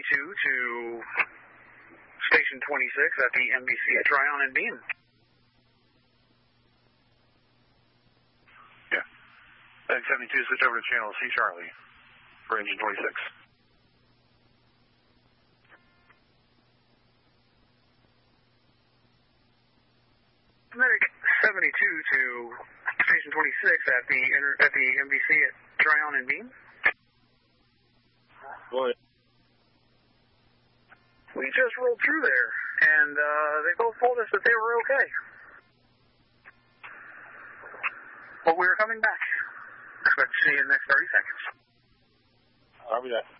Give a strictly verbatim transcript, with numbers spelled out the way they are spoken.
seventy-two to Station twenty-six at the N B C at Tryon and Bean. Yeah. Medic seventy-two, switch over to channel C Charlie for engine twenty-six. Medic seventy-two to Station twenty-six at the at the N B C at Tryon and Bean. What? We just rolled through there, and uh, they both told us that they were okay. But we were coming back. Expect to see you in the next thirty seconds. I'll be there.